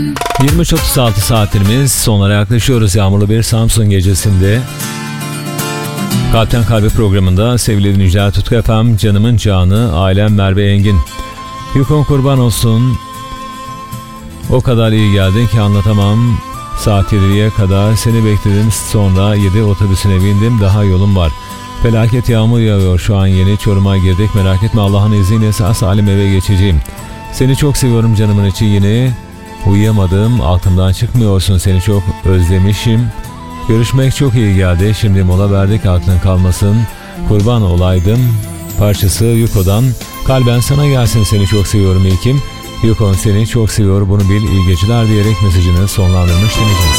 23.36 saatlerimiz sonlara yaklaşıyoruz yağmurlu bir Samsun gecesinde. Kalpten Kalbe programında sevgili dinleyiciler, Tutku FM, canımın canı, ailem Merve Engin. Yukon kurban olsun. O kadar iyi geldin ki anlatamam. Saat 7'ye kadar seni bekledim, sonra 7 otobüsüne bindim, daha yolum var. Felaket yağmur yağıyor şu an, yeni Çorum'a girdik, merak etme, Allah'ın izniyle sağ salim eve geçeceğim. Seni çok seviyorum canımın içi, yine uyuyamadım, aklımdan çıkmıyorsun, seni çok özlemişim. Görüşmek çok iyi geldi, şimdi mola verdik, aklın kalmasın, kurban olaydım parçası Yuko'dan. Kalben sana gelsin, seni çok seviyorum ilkim. Yukon seni çok seviyor, bunu bil, iyi geceler diyerek mesajını sonlandırmış dinleyeceğiz.